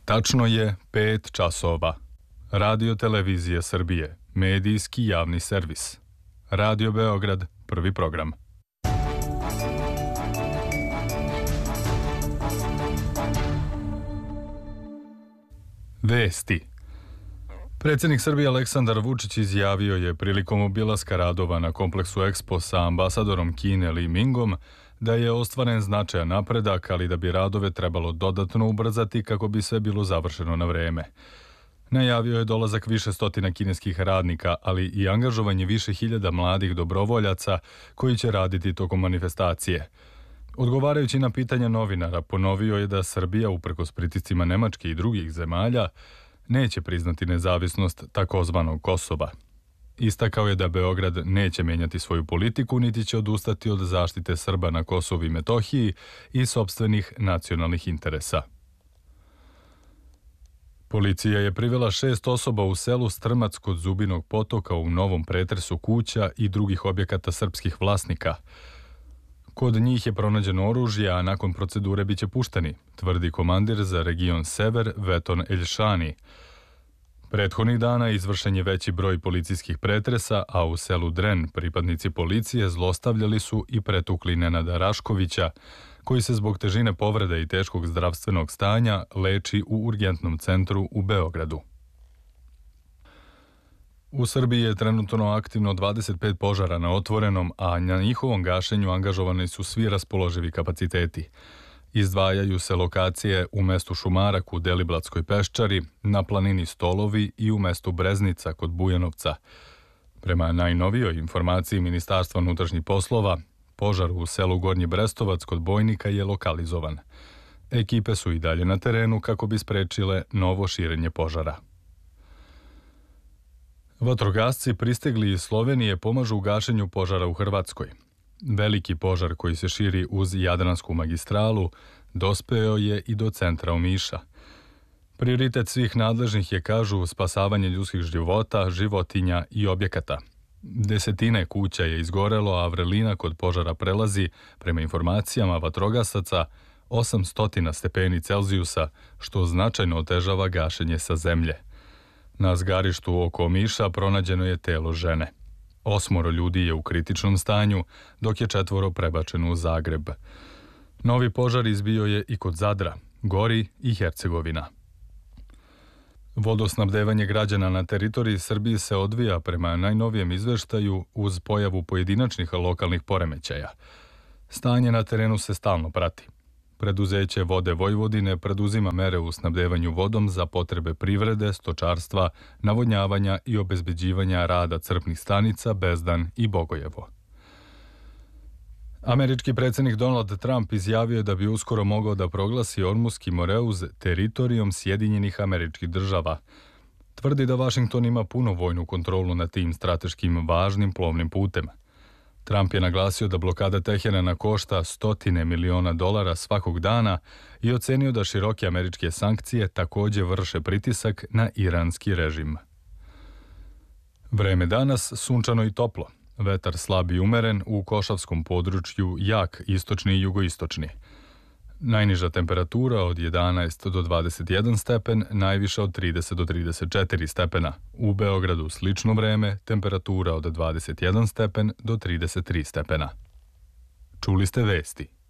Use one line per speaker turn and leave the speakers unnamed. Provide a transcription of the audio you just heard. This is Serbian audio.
Tačno je 5 časova. Radio Televizije Srbije, medijski javni servis. Radio Beograd, prvi program. Vesti. Predsjednik Srbije Aleksandar Vučić izjavio je prilikom obilaska radova na kompleksu Expo sa ambasadorom Kine Li Mingom da je ostvaren značajan napredak, ali da bi radove trebalo dodatno ubrzati kako bi sve bilo završeno na vreme. Najavio je dolazak više stotina kineskih radnika, ali i angažovanje više hiljada mladih dobrovoljaca koji će raditi tokom manifestacije. Odgovarajući na pitanja novinara, ponovio je da Srbija, uprkos pritiscima Nemačke i drugih zemalja, neće priznati nezavisnost takozvanog Kosova. Istakao je da Beograd neće menjati svoju politiku, niti će odustati od zaštite Srba na Kosovu i Metohiji i sopstvenih nacionalnih interesa. Policija je privela 6 osoba u selu Strmac kod Zubinog potoka u novom pretresu kuća i drugih objekata srpskih vlasnika. Kod njih je pronađeno oružje, a nakon procedure biće pušteni, tvrdi komandir za region Sever Veton Eljšani. Prethodnih dana izvršen je veći broj policijskih pretresa, a u selu Dren pripadnici policije zlostavljali su i pretukli Nenada Raškovića, koji se zbog težine povrede i teškog zdravstvenog stanja leči u urgentnom centru u Beogradu. U Srbiji je trenutno aktivno 25 požara na otvorenom, a na njihovom gašenju angažovani su svi raspoloživi kapaciteti. Izdvajaju se lokacije u mestu Šumarak u Deliblatskoj peščari, na planini Stolovi i u mestu Breznica kod Bujanovca. Prema najnovijoj informaciji Ministarstva unutrašnjih poslova, požar u selu Gornji Brestovac kod Bojnika je lokalizovan. Ekipe su i dalje na terenu kako bi sprečile novo širenje požara. Vatrogasci pristigli iz Slovenije pomažu u gašenju požara u Hrvatskoj. Veliki požar koji se širi uz Jadransku magistralu dospeo je i do centra Omiša. Prioritet svih nadležnih je, kažu, spasavanje ljudskih života, životinja i objekata. Desetine kuća je izgorelo, a vrelina kod požara prelazi, prema informacijama vatrogasaca, 800 stepeni Celzijusa, što značajno otežava gašenje sa zemlje. Na zgarištu oko Omiša pronađeno je telo žene. 8 ljudi je u kritičnom stanju, dok je 4 prebačeno u Zagreb. Novi požar izbio je i kod Zadra, Gori i Hercegovina. Vodosnabdevanje građana na teritoriji Srbije se odvija prema najnovijem izveštaju uz pojavu pojedinačnih lokalnih poremećaja. Stanje na terenu se stalno prati. Preduzeće Vode Vojvodine preduzima mere u snabdevanju vodom za potrebe privrede, stočarstva, navodnjavanja i obezbeđivanja rada crpnih stanica Bezdan i Bogojevo. Američki predsjednik Donald Trump izjavio je da bi uskoro mogao da proglasi Ormuski Moreuz teritorijom Sjedinjenih Američkih Država. Tvrdi da Vašington ima punu vojnu kontrolu nad tim strateškim važnim plovnim putem. Trump je naglasio da blokada Teherana košta $100 miliona svakog dana i ocenio da široke američke sankcije također vrše pritisak na iranski režim. Vreme danas sunčano i toplo. Vetar slab i umeren, u košavskom području jak istočni i jugoistočni. Najniža temperatura od 11 do 21 stepen, najviša od 30 do 34 stepena. U Beogradu slično vreme, temperatura od 21 stepen do 33 stepena. Čuli ste vesti.